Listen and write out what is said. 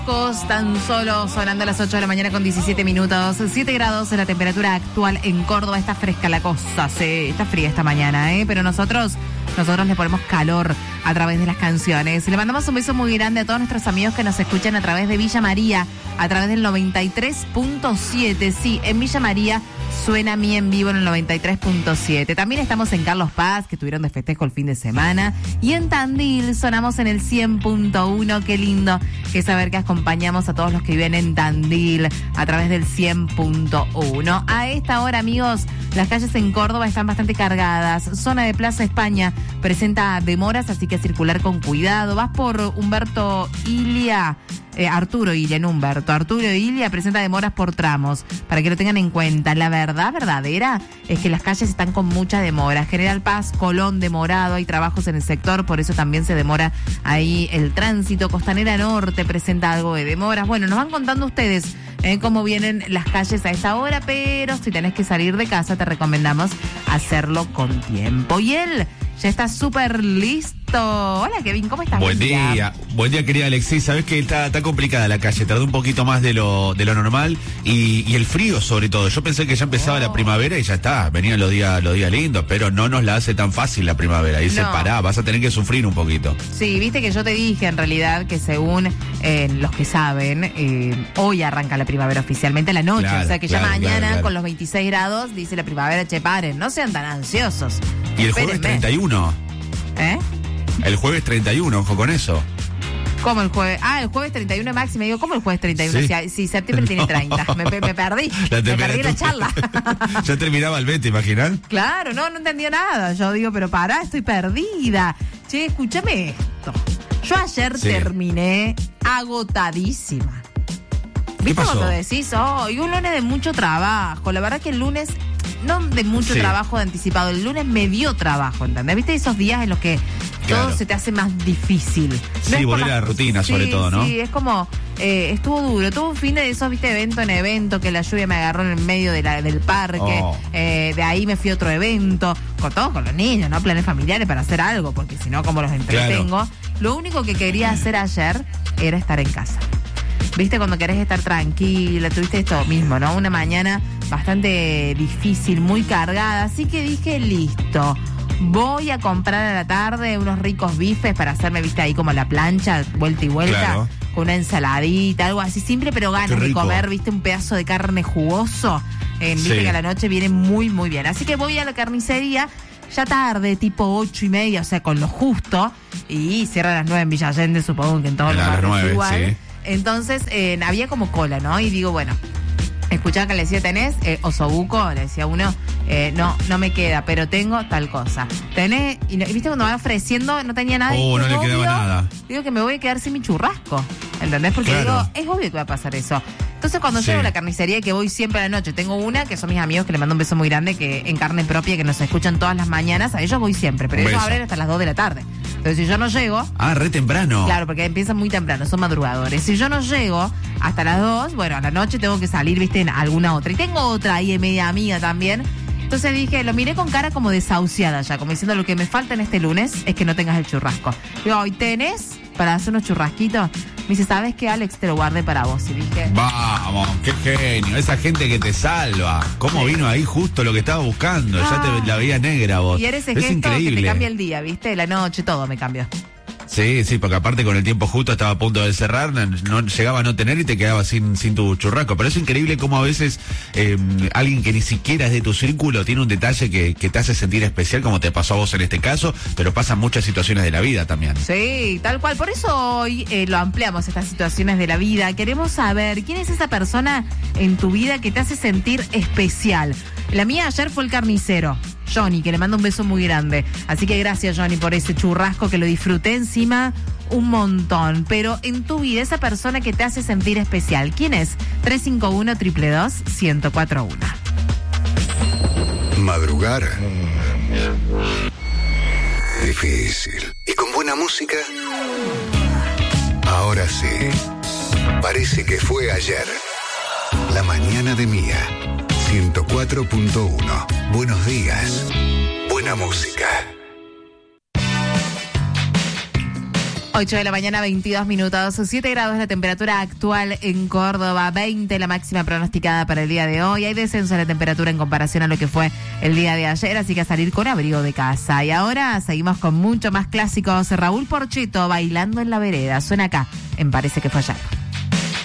Tan solo sonando a las 8 de la mañana con 17 minutos, 7 grados en la temperatura actual en Córdoba. Está fresca la cosa, sí, está fría esta mañana, pero nosotros le ponemos calor a través de las canciones. Le mandamos un beso muy grande a todos nuestros amigos que nos escuchan a través de Villa María, a través del 93.7. Sí, en Villa María suena a mí en vivo en el 93.7. También estamos en Carlos Paz, que tuvieron de festejo el fin de semana. Y en Tandil sonamos en el 100.1. Qué lindo que saber que acompañamos a todos los que viven en Tandil a través del 100.1. A esta hora, amigos, las calles en Córdoba están bastante cargadas. Zona de Plaza España presenta demoras, así que circular con cuidado. Vas por Humberto Ilia. Arturo Ilia presenta demoras por tramos, para que lo tengan en cuenta. La verdad verdadera es que las calles están con mucha demora. General Paz, Colón, demorado, hay trabajos en el sector, por eso también se demora ahí el tránsito. Costanera Norte presenta algo de demoras. Bueno, nos van contando ustedes cómo vienen las calles a esta hora, pero si tenés que salir de casa te recomendamos hacerlo con tiempo. Y él ya está súper listo. Hola, Kevin, ¿cómo estás? Buen día, querida Alexis. Sabés que está complicada la calle, tardó un poquito más de lo normal y el frío sobre todo. Yo pensé que ya empezaba la primavera y ya está, venían los días lindos, pero no nos la hace tan fácil la primavera. Dice, pará, vas a tener que sufrir un poquito. Sí, viste que yo te dije en realidad que según los que saben, hoy arranca la primavera oficialmente a la noche, o sea que ya mañana con los 26 grados dice la primavera, che, paren, no sean tan ansiosos. Y el jueves 31. El jueves 31, ojo con eso. ¿Cómo el jueves? El jueves 31 de máxima. Digo, ¿cómo el jueves 31? Sí, septiembre tiene 30. Me perdí. Me perdí la charla. Ya terminaba el mes, ¿te imaginas? Claro, no entendía nada. Yo digo, pero pará, estoy perdida. Che, escúchame esto. Yo ayer terminé agotadísima. ¿Viste cuando decís, y un lunes de mucho trabajo? La verdad que el lunes, no de mucho trabajo de anticipado, el lunes me dio trabajo, ¿entendés? ¿Viste esos días en los que todo se te hace más difícil? Volver a la rutina, sobre todo, ¿no? Sí, es como, estuvo duro. Tuve un fin de esos, ¿viste? Evento en evento, que la lluvia me agarró en el medio del parque. De ahí me fui a otro evento, con los niños, ¿no? Planes familiares para hacer algo, porque si no, como los entretengo. Claro. Lo único que quería hacer ayer era estar en casa. ¿Viste? Cuando querés estar tranquila, tuviste esto mismo, ¿no? Una mañana bastante difícil, muy cargada, así que dije, listo, voy a comprar a la tarde unos ricos bifes para hacerme, viste, ahí como la plancha, vuelta y vuelta, con una ensaladita, algo así simple, pero ganas de comer, viste, un pedazo de carne jugoso, viste que a la noche viene muy, muy bien. Así que voy a la carnicería, ya tarde, tipo 8:30, o sea, con lo justo, y cierra a las 9 en Villa Allende, supongo que en todos los barrios igual. Sí. Entonces, había como cola, ¿no? Y digo, bueno, escuchaba que le decía, ¿tenés osobuco? Le decía uno, no me queda, pero tengo tal cosa. ¿Tenés? Y viste, cuando me va ofreciendo, no tenía nada. No le quedaba nada. Digo que me voy a quedar sin mi churrasco, ¿entendés? Porque digo, es obvio que va a pasar eso. Entonces, cuando llego a la carnicería, que voy siempre a la noche, tengo una, que son mis amigos, que le mando un beso muy grande, que en carne propia, que nos escuchan todas las mañanas, a ellos voy siempre, pero ellos abren hasta las 2 de la tarde. Entonces, si yo no llego... re temprano. Claro, porque empiezan muy temprano, son madrugadores. Si yo no llego hasta las 2, bueno, a la noche tengo que salir, viste, en alguna otra. Y tengo otra ahí, media amiga también. Entonces dije, lo miré con cara como desahuciada ya, como diciendo, lo que me falta en este lunes es que no tengas el churrasco. Digo, ¿y tenés para hacer unos churrasquitos? Me dice, ¿sabes qué, Alex? Te lo guardé para vos. Y dije, vamos, qué genio. Esa gente que te salva. ¿Cómo vino ahí justo lo que estaba buscando? Ya te la veía negra vos. Y eres ese gesto increíble, que te cambia el día, ¿viste? La noche, todo me cambió. Sí, porque aparte con el tiempo justo estaba a punto de cerrar, no llegaba a no tener y te quedaba sin tu churrasco. Pero es increíble cómo a veces alguien que ni siquiera es de tu círculo tiene un detalle que te hace sentir especial, como te pasó a vos en este caso, pero pasan muchas situaciones de la vida también. Sí, tal cual. Por eso hoy lo ampliamos, estas situaciones de la vida. Queremos saber quién es esa persona en tu vida que te hace sentir especial. La mía ayer fue el carnicero, Johnny, que le mando un beso muy grande. Así que gracias, Johnny, por ese churrasco que lo disfruté encima un montón. Pero en tu vida, esa persona que te hace sentir especial, ¿quién es? 351-222-1041. Madrugar. Difícil. ¿Y con buena música? Ahora sí. Parece que fue ayer. La mañana de Mía. 104.1. Buenos días. Buena música. 8 de la mañana, 22 minutos, 7 grados la temperatura actual en Córdoba, 20 la máxima pronosticada para el día de hoy. Hay descenso de la temperatura en comparación a lo que fue el día de ayer, así que a salir con abrigo de casa. Y ahora seguimos con mucho más clásicos. Raúl Porcheto, Bailando en la Vereda. Suena acá, en Parece que fue ayer.